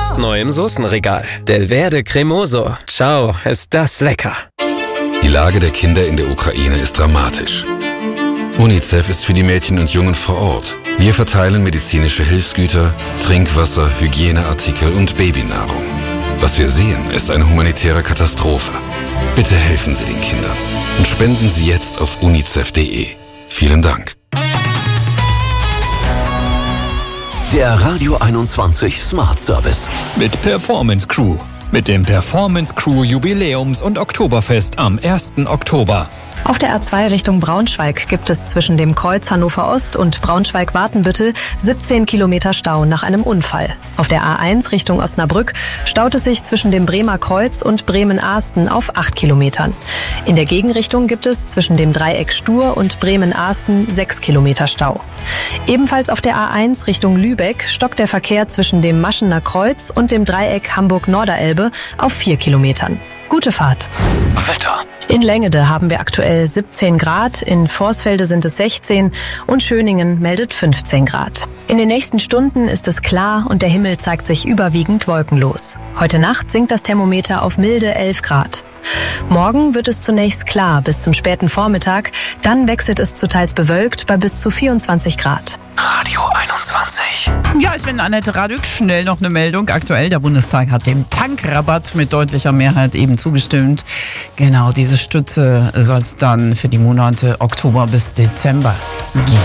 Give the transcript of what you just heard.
Jetzt neu im Soßenregal. Delverde Cremoso. Ciao, ist das lecker. Die Lage der Kinder in der Ukraine ist dramatisch. UNICEF ist für die Mädchen und Jungen vor Ort. Wir verteilen medizinische Hilfsgüter, Trinkwasser, Hygieneartikel und Babynahrung. Was wir sehen, ist eine humanitäre Katastrophe. Bitte helfen Sie den Kindern und spenden Sie jetzt auf unicef.de. Vielen Dank. Der Radio 21 Smart Service. Mit Performance Crew. Mit dem Performance Crew Jubiläums- und Oktoberfest am 1. Oktober. Auf der A2 Richtung Braunschweig gibt es zwischen dem Kreuz Hannover Ost und Braunschweig-Wartenbüttel 17 Kilometer Stau nach einem Unfall. Auf der A1 Richtung Osnabrück staut es sich zwischen dem Bremer Kreuz und Bremen-Ahsten auf 8 Kilometern. In der Gegenrichtung gibt es zwischen dem Dreieck Stur und Bremen-Ahsten 6 Kilometer Stau. Ebenfalls auf der A1 Richtung Lübeck stockt der Verkehr zwischen dem Maschener Kreuz und dem Dreieck Hamburg-Norderelbe auf 4 Kilometern. Gute Fahrt. Wetter. In Längede haben wir aktuell 17 Grad, in Vorsfelde sind es 16 und Schöningen meldet 15 Grad. In den nächsten Stunden ist es klar und der Himmel zeigt sich überwiegend wolkenlos. Heute Nacht sinkt das Thermometer auf milde 11 Grad. Morgen wird es zunächst klar bis zum späten Vormittag, dann wechselt es zu teils bewölkt bei bis zu 24 Grad. Radio 21. Ja, ich bin Annette Radück. Schnell noch eine Meldung. Aktuell, der Bundestag hat dem Tankrabatt mit deutlicher Mehrheit eben zugestimmt. Genau, diese Stütze soll es dann für die Monate Oktober bis Dezember geben.